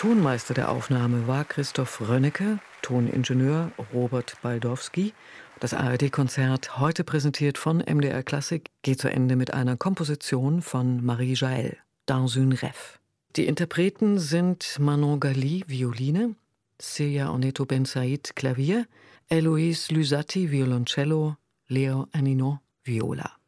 Tonmeister der Aufnahme war Christoph Rönnecke, Toningenieur Robert Baldowski. Das ARD-Konzert, heute präsentiert von MDR Klassik, geht zu Ende mit einer Komposition von Marie Jaël, Dans un rêve. Die Interpreten sind Manon Gali, Violine, Celia Oneto Bensaid, Klavier, Eloise Lusatti, Violoncello, Leo Annino, Viola.